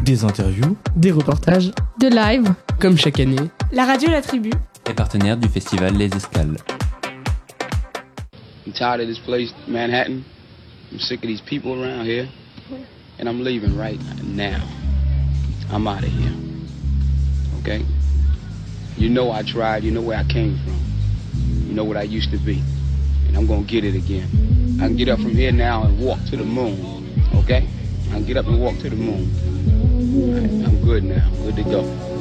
Des interviews, des reportages, de live, comme chaque année. La radio La Tribu est partenaire du festival Les Escales. I'm tired of this place, Manhattan. I'm sick of these people around here. And I'm leaving right now. I'm out of here. Okay? You know I tried. You know where I came from. You know what I used to be. And I'm gonna get it again. I can get up from here now and walk to the moon. Okay? I can get up and walk to the moon. All right, I'm good now. Good to go.